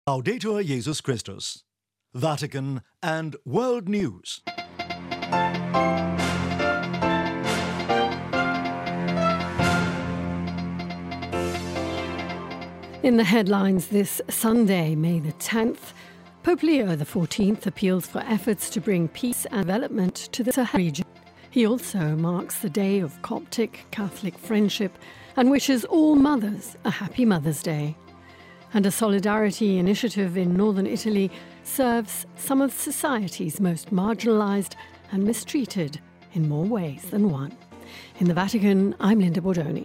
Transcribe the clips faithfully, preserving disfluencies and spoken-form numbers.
Laudetur Jesus Christus. Vatican and World News. In the headlines this Sunday, May the tenth, Pope Leo the fourteenth appeals for efforts to bring peace and development to the Sahel region. He also marks the day of Coptic Catholic friendship and wishes all mothers a happy Mother's Day. And a solidarity initiative in northern Italy serves some of society's most marginalised and mistreated in more ways than one. In the Vatican, I'm Linda Bordoni.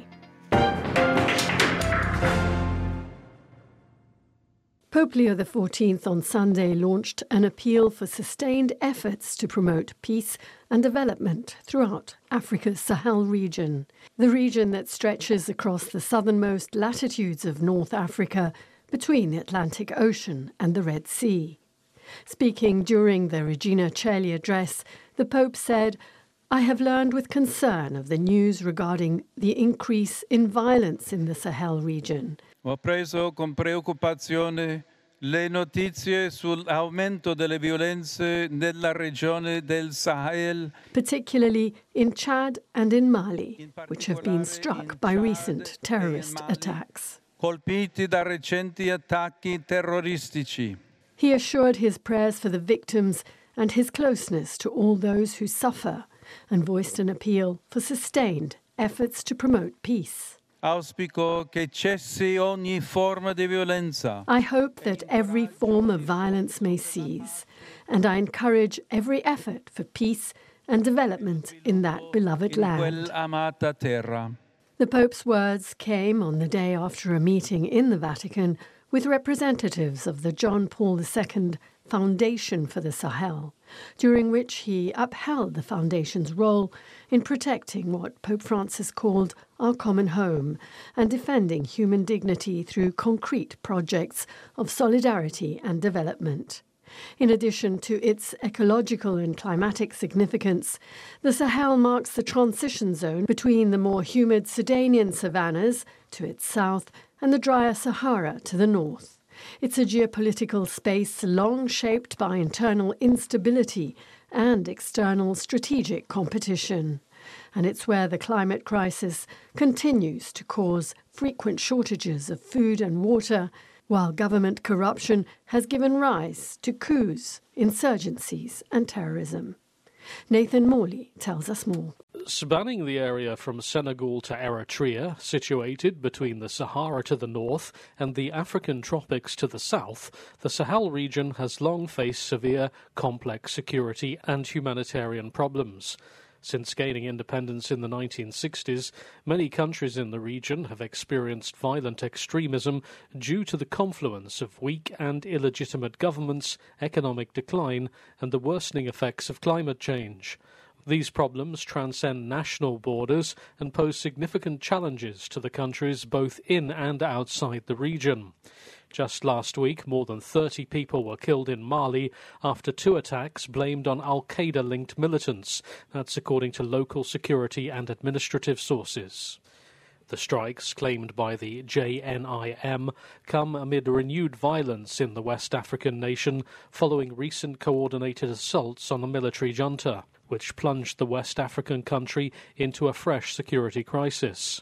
Pope Leo the fourteenth on Sunday launched an appeal for sustained efforts to promote peace and development throughout Africa's Sahel region, the region that stretches across the southernmost latitudes of North Africa between the Atlantic Ocean and the Red Sea. Speaking during the Regina Coeli address, the Pope said, "I have learned with concern of the news regarding the increase in violence in the Sahel region. Ho preso con preoccupazione le notizie sull'aumento delle violenze nella regione del Sahel, particularly in Chad and in Mali, which have been struck by recent terrorist attacks." colpiti da recenti attacchi terroristici. He assured his prayers for the victims and his closeness to all those who suffer, and voiced an appeal for sustained efforts to promote peace. Auspico che cessi ogni forma di violenza. I hope that every form of violence may cease, and I encourage every effort for peace and development in that beloved land. In quel amata terra. The Pope's words came on the day after a meeting in the Vatican with representatives of the John Paul the Second Foundation for the Sahel, during which he upheld the foundation's role in protecting what Pope Francis called our common home and defending human dignity through concrete projects of solidarity and development. In addition to its ecological and climatic significance, the Sahel marks the transition zone between the more humid Sudanian savannas to its south and the drier Sahara to the north. It's a geopolitical space long shaped by internal instability and external strategic competition. And it's where the climate crisis continues to cause frequent shortages of food and water, while government corruption has given rise to coups, insurgencies and terrorism. Nathan Morley tells us more. Spanning the area from Senegal to Eritrea, situated between the Sahara to the north and the African tropics to the south, the Sahel region has long faced severe, complex security and humanitarian problems. Since gaining independence in the nineteen sixties, many countries in the region have experienced violent extremism due to the confluence of weak and illegitimate governments, economic decline, and the worsening effects of climate change. These problems transcend national borders and pose significant challenges to the countries both in and outside the region. Just last week, more than thirty people were killed in Mali after two attacks blamed on al-Qaeda-linked militants. That's according to local security and administrative sources. The strikes, claimed by the J N I M, come amid renewed violence in the West African nation following recent coordinated assaults on a military junta, which plunged the West African country into a fresh security crisis.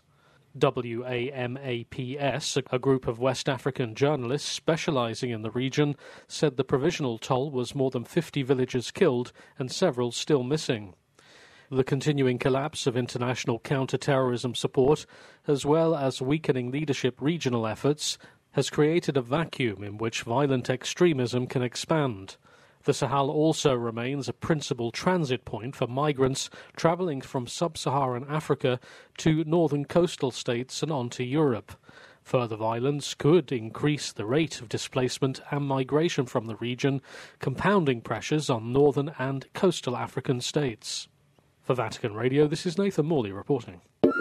WAMAPS, a group of West African journalists specialising in the region, said the provisional toll was more than fifty villagers killed and several still missing. The continuing collapse of international counter-terrorism support, as well as weakening leadership regional efforts, has created a vacuum in which violent extremism can expand. The Sahel also remains a principal transit point for migrants travelling from sub-Saharan Africa to northern coastal states and on to Europe. Further violence could increase the rate of displacement and migration from the region, compounding pressures on northern and coastal African states. For Vatican Radio, this is Nathan Morley reporting.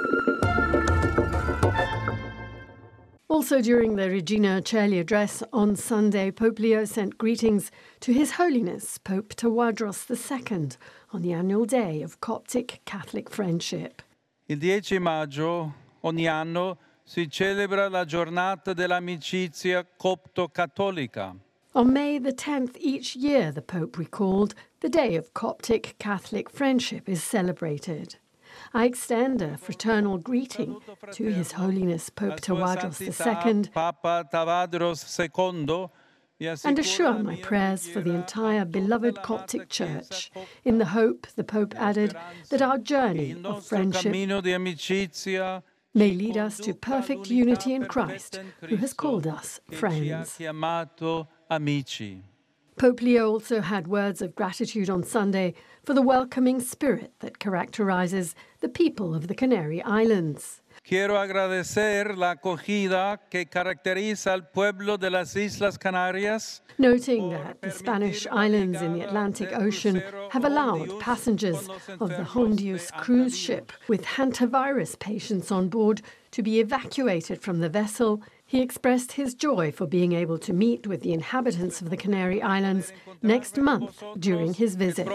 Also during the Regina Coeli address on Sunday, Pope Leo sent greetings to His Holiness Pope Tawadros the Second on the annual day of Coptic Catholic friendship. Il dieci maggio ogni anno si celebra la giornata dell'amicizia copto-cattolica. On May the tenth each year, the Pope recalled, the Day of Coptic Catholic Friendship is celebrated. I extend a fraternal greeting to His Holiness Pope Tawadros the Second Papa Tawadros the Second, and assure my prayers for the entire beloved Coptic Church, in the hope, the Pope added, that our journey of friendship may lead us to perfect unity in Christ, who has called us friends. Pope Leo also had words of gratitude on Sunday for the welcoming spirit that characterizes the people of the Canary Islands. Quiero agradecer la acogida que caracteriza al pueblo de las Islas Canarias. Noting that the Spanish islands in the Atlantic Ocean have allowed passengers of the Hondius cruise ship with hantavirus patients on board to be evacuated from the vessel, he expressed his joy for being able to meet with the inhabitants of the Canary Islands next month during his visit.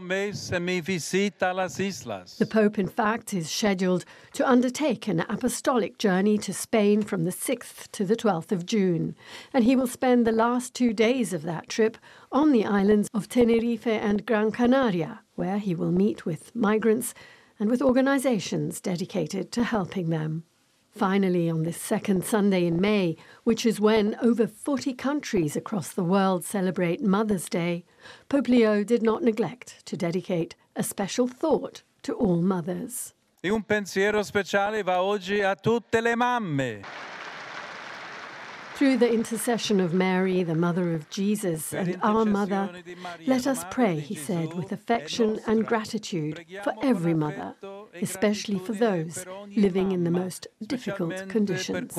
The Pope, in fact, is scheduled to undertake an apostolic journey to Spain from the sixth to the twelfth of June, and he will spend the last two days of that trip on the islands of Tenerife and Gran Canaria, where he will meet with migrants and with organizations dedicated to helping them. Finally, on this second Sunday in May, which is when over forty countries across the world celebrate Mother's Day, Pope Leo did not neglect to dedicate a special thought to all mothers. E un pensiero speciale va oggi a tutte le mamme. Through the intercession of Mary, the mother of Jesus, and our mother, let us pray, he said, with affection and gratitude for every mother, especially for those living in the most difficult conditions.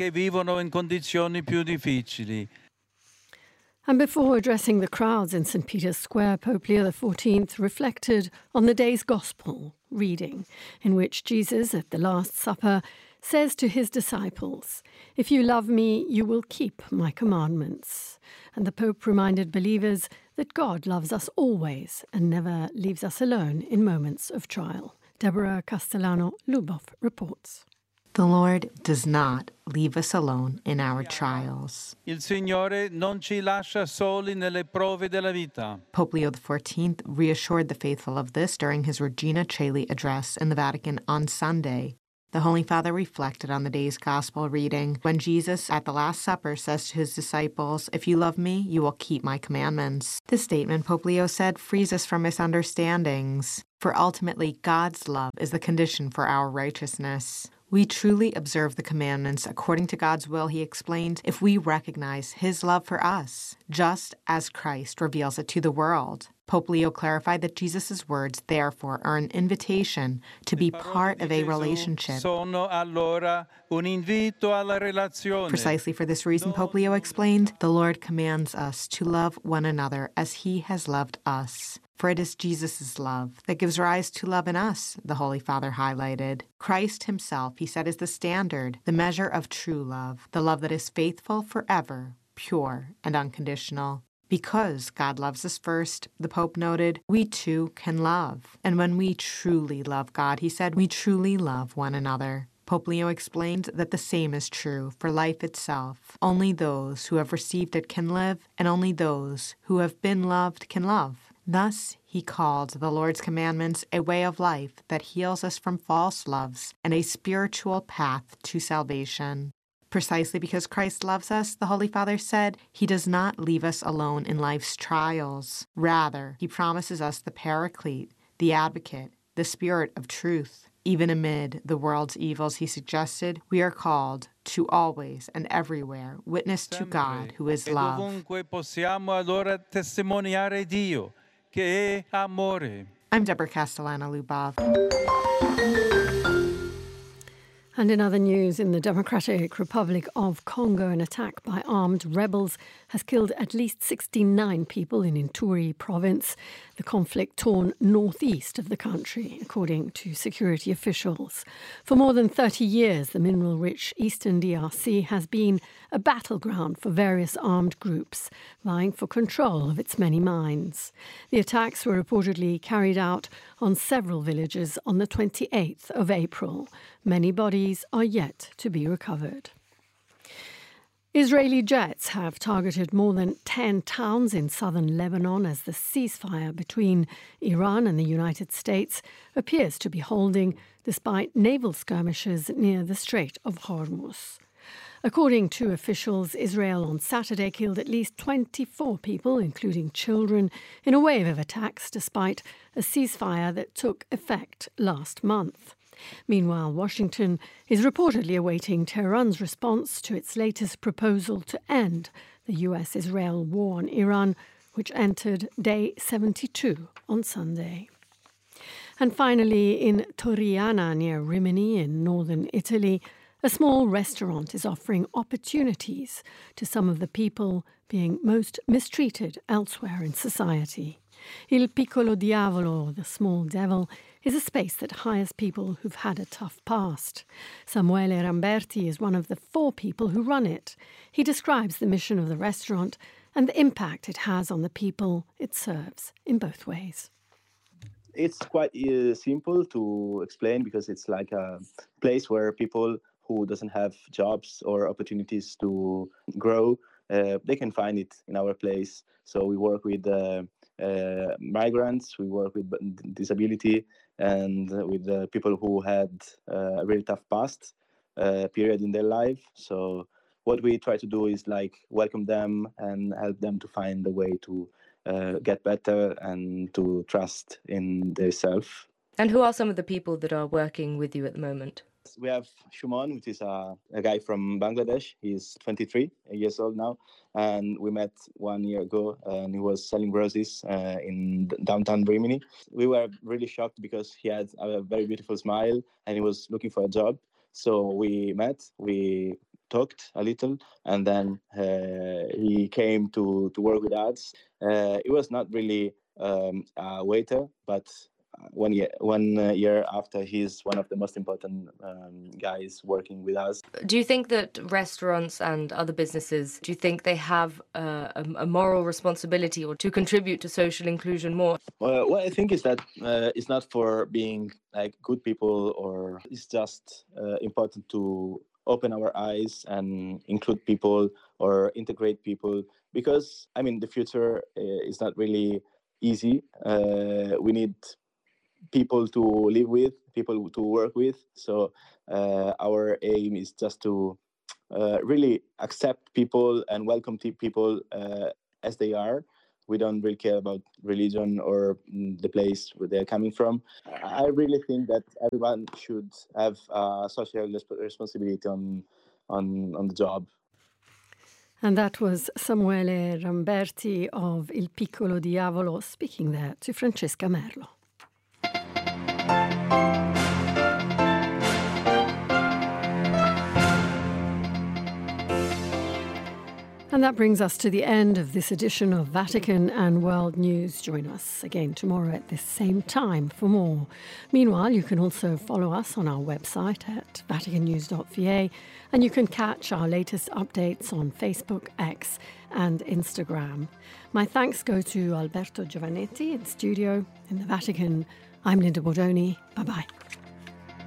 And before addressing the crowds in Saint Peter's Square, Pope Leo the fourteenth reflected on the day's Gospel reading, in which Jesus, at the Last Supper, says to his disciples, "If you love me, you will keep my commandments." And the Pope reminded believers that God loves us always and never leaves us alone in moments of trial. Deborah Castellano-Lubov reports. The Lord does not leave us alone in our trials. Il Signore non ci lascia soli nelle prove della vita. Pope Leo the fourteenth reassured the faithful of this during his Regina Coeli address in the Vatican on Sunday. The Holy Father reflected on the day's Gospel reading when Jesus at the Last Supper says to his disciples, "If you love me, you will keep my commandments." This statement, Pope Leo said, frees us from misunderstandings, for ultimately God's love is the condition for our righteousness. We truly observe the commandments according to God's will, he explained, if we recognize his love for us, just as Christ reveals it to the world. Pope Leo clarified that Jesus' words, therefore, are an invitation to be part of a relationship. Precisely for this reason, Pope Leo explained, the Lord commands us to love one another as he has loved us. For it is Jesus' love that gives rise to love in us, the Holy Father highlighted. Christ himself, he said, is the standard, the measure of true love, the love that is faithful forever, pure, and unconditional. Because God loves us first, the Pope noted, we too can love. And when we truly love God, he said, we truly love one another. Pope Leo explained that the same is true for life itself. Only those who have received it can live, and only those who have been loved can love. Thus, he called the Lord's commandments a way of life that heals us from false loves and a spiritual path to salvation. Precisely because Christ loves us, the Holy Father said, he does not leave us alone in life's trials. Rather, he promises us the Paraclete, the Advocate, the Spirit of truth. Even amid the world's evils, he suggested, we are called to always and everywhere witness to God, who is love. I'm Deborah Castellano-Lubov. And in other news, in the Democratic Republic of Congo, an attack by armed rebels has killed at least sixty-nine people in Ituri province, the conflict-torn northeast of the country, according to security officials. For more than thirty years, the mineral-rich eastern D R C has been a battleground for various armed groups vying for control of its many mines. The attacks were reportedly carried out on several villages on the twenty-eighth of April. Many bodies are yet to be recovered. Israeli jets have targeted more than ten towns in southern Lebanon as the ceasefire between Iran and the United States appears to be holding despite naval skirmishes near the Strait of Hormuz. According to officials, Israel on Saturday killed at least twenty-four people, including children, in a wave of attacks despite a ceasefire that took effect last month. Meanwhile, Washington is reportedly awaiting Tehran's response to its latest proposal to end the U S-Israel war on Iran, which entered day seventy-two on Sunday. And finally, in Toriana, near Rimini in northern Italy, a small restaurant is offering opportunities to some of the people being most mistreated elsewhere in society. Il Piccolo Diavolo, the Small Devil, is a space that hires people who've had a tough past. Samuele Ramberti is one of the four people who run it. He describes the mission of the restaurant and the impact it has on the people it serves in both ways. It's quite uh, simple to explain because it's like a place where people who doesn't have jobs or opportunities to grow, uh, they can find it in our place. So we work with uh, uh, migrants, we work with disability, and with uh, people who had uh, a really tough past uh, period in their life. So what we try to do is like welcome them and help them to find a way to uh, get better and to trust in themselves. And who are some of the people that are working with you at the moment? We have Shumon, which is a, a guy from Bangladesh. He's twenty-three years old now, and we met one year ago, and he was selling roses uh, in downtown Rimini. We were really shocked because he had a very beautiful smile, and he was looking for a job. So we met, we talked a little, and then uh, he came to, to work with us. Uh, it was not really um, a waiter, but One year, one uh, year after, he's one of the most important um, guys working with us. Do you think that restaurants and other businesses, do you think they have uh, a, a moral responsibility or to contribute to social inclusion more? Well, what I think is that uh, it's not for being like good people, or it's just uh, important to open our eyes and include people or integrate people, because, I mean, the future uh, is not really easy. Uh, we need people to live with, people to work with. So uh, our aim is just to uh, really accept people and welcome people uh, as they are. We don't really care about religion or the place where they're coming from. I really think that everyone should have a social responsibility on, on, on the job. And that was Samuele Ramberti of Il Piccolo Diavolo speaking there to Francesca Merlo. And that brings us to the end of this edition of Vatican and World News. Join us again tomorrow at this same time for more. Meanwhile, you can also follow us on our website at vatican news dot v a, and you can catch our latest updates on Facebook, X and Instagram. My thanks go to Alberto Giovannetti in studio in the Vatican. I'm Linda Bordoni. Bye-bye.